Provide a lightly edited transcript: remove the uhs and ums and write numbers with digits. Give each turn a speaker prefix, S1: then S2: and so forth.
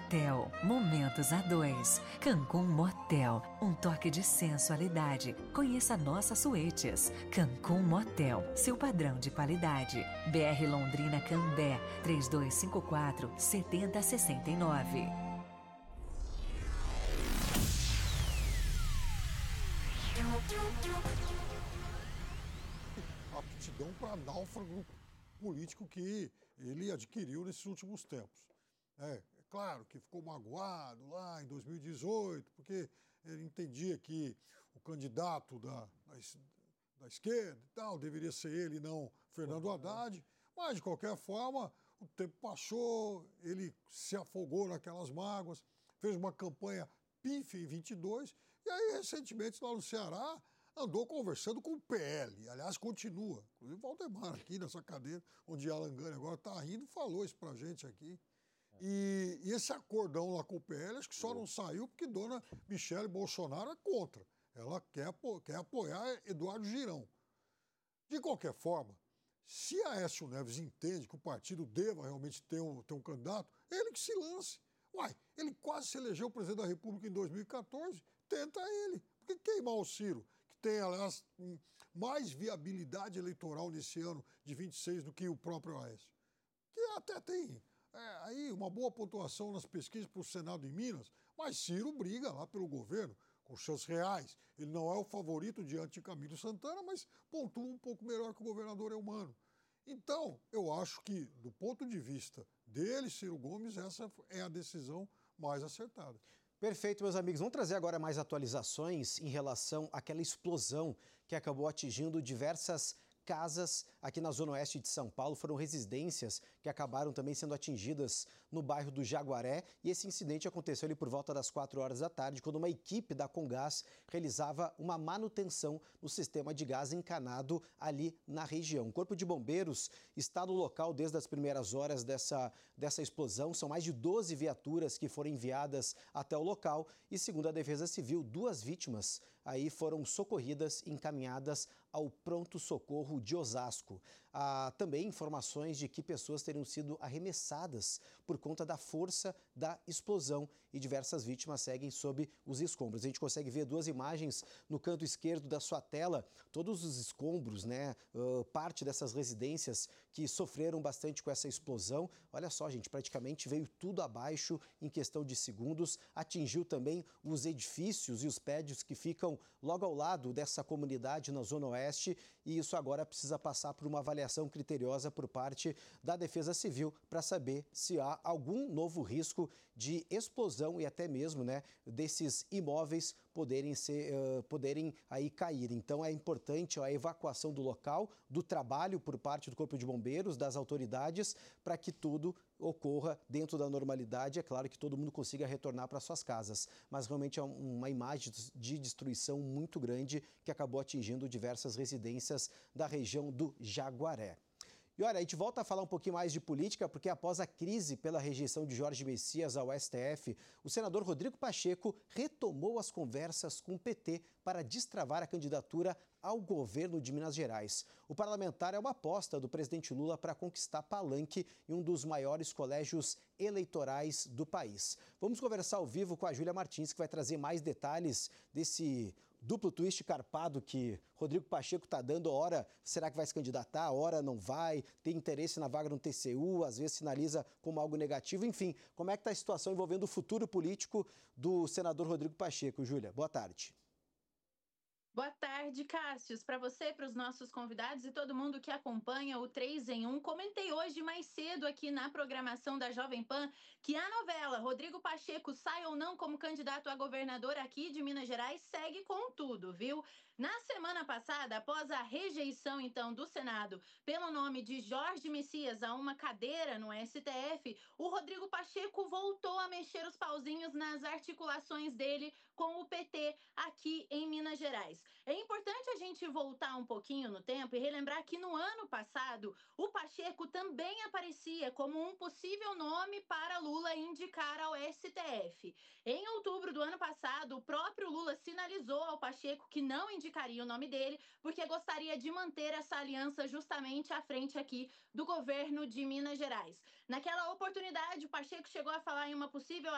S1: Motel, momentos a dois. Cancún Motel, um toque de sensualidade. Conheça nossas suítes. Cancún Motel, seu padrão de qualidade. BR Londrina Cambé, 3254-7069.
S2: Aptidão para náufrago político que ele adquiriu nesses últimos tempos. É claro que ficou magoado lá em 2018, porque ele entendia que o candidato da esquerda e tal deveria ser ele, não Fernando Haddad, mas de qualquer forma o tempo passou, ele se afogou naquelas mágoas, fez uma campanha pífia em 22 e aí recentemente lá no Ceará andou conversando com o PL, aliás, continua. Inclusive o Valdemar aqui nessa cadeira, onde Alan Gani agora está rindo, falou isso pra gente aqui. E esse acordão lá com o PL, acho que só não saiu porque dona Michele Bolsonaro é contra. Ela quer apoiar Eduardo Girão. De qualquer forma, se Aécio Neves entende que o partido deva realmente ter um candidato, ele que se lance. Uai, ele quase se elegeu presidente da República em 2014, tenta ele. Por que queimar o Ciro, que tem, aliás, mais viabilidade eleitoral nesse ano de 26 do que o próprio Aécio? Que até tem aí uma boa pontuação nas pesquisas para o Senado em Minas, mas Ciro briga lá pelo governo, com chances reais. Ele não é o favorito diante de Camilo Santana, mas pontua um pouco melhor que o governador Eumano. Então, eu acho que, do ponto de vista dele, Ciro Gomes, essa é a decisão mais acertada.
S3: Perfeito, meus amigos. Vamos trazer agora mais atualizações em relação àquela explosão que acabou atingindo diversas casas aqui na Zona Oeste de São Paulo. Foram residências que acabaram também sendo atingidas no bairro do Jaguaré. E esse incidente aconteceu ali por volta das 4 horas da tarde, quando uma equipe da Comgás realizava uma manutenção no sistema de gás encanado ali na região. O Corpo de Bombeiros está no local desde as primeiras horas dessa explosão. São mais de 12 viaturas que foram enviadas até o local e, segundo a Defesa Civil, 2 vítimas aí foram socorridas e encaminhadas ao pronto-socorro de Osasco. Há também informações de que pessoas teriam sido arremessadas por conta da força da explosão e diversas vítimas seguem sob os escombros. A gente consegue ver 2 imagens no canto esquerdo da sua tela, todos os escombros, né? Parte dessas residências que sofreram bastante com essa explosão. Olha só, gente, praticamente veio tudo abaixo em questão de segundos, atingiu também os edifícios e os prédios que ficam logo ao lado dessa comunidade na Zona Oeste, e isso agora precisa passar por uma avaliação criteriosa por parte da Defesa Civil para saber se há algum novo risco de explosão e até mesmo, né, desses imóveis poderem aí cair. Então é importante a evacuação do local, do trabalho por parte do Corpo de Bombeiros, das autoridades, para que tudo ocorra dentro da normalidade. É claro que todo mundo consiga retornar para suas casas, mas realmente é uma imagem de destruição muito grande que acabou atingindo diversas residências da região do Jaguaré. E olha, a gente volta a falar um pouquinho mais de política, porque após a crise pela rejeição de Jorge Messias ao STF, o senador Rodrigo Pacheco retomou as conversas com o PT para destravar a candidatura ao governo de Minas Gerais. O parlamentar é uma aposta do presidente Lula para conquistar palanque em um dos maiores colégios eleitorais do país. Vamos conversar ao vivo com a Júlia Martins, que vai trazer mais detalhes desse duplo twist carpado que Rodrigo Pacheco está dando. Ora, será que vai se candidatar? Ora, não vai? Tem interesse na vaga no TCU? Às vezes sinaliza como algo negativo. Enfim, como é que está a situação envolvendo o futuro político do senador Rodrigo Pacheco? Júlia, boa tarde.
S4: Boa tarde, Cássius. Para você, para os nossos convidados e todo mundo que acompanha o 3 em 1. Comentei hoje mais cedo aqui na programação da Jovem Pan que a novela Rodrigo Pacheco sai ou não como candidato a governador aqui de Minas Gerais segue com tudo, viu? Na semana passada, após a rejeição, então, do Senado pelo nome de Jorge Messias a uma cadeira no STF, o Rodrigo Pacheco voltou a mexer os pauzinhos nas articulações dele com o PT aqui em Minas Gerais. É importante a gente voltar um pouquinho no tempo e relembrar que no ano passado o Pacheco também aparecia como um possível nome para Lula indicar ao STF. Em outubro do ano passado, o próprio Lula sinalizou ao Pacheco que não indicaria o nome dele porque gostaria de manter essa aliança justamente à frente aqui do governo de Minas Gerais. Naquela oportunidade, o Pacheco chegou a falar em uma possível